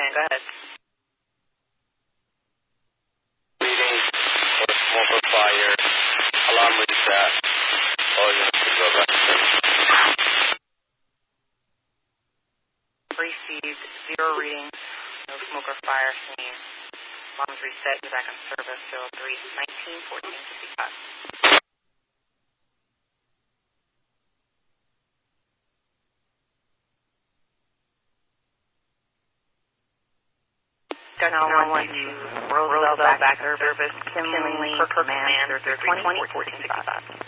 command. Go ahead. Reading for smoke or fire. Alarm reset. All units to go back. Received 0 readings. No smoke or fire seen. Alarms reset. You're back on service. 03-19-14-55. Now I want you Roosevelt back service, Kinley, per command, 20-14-55.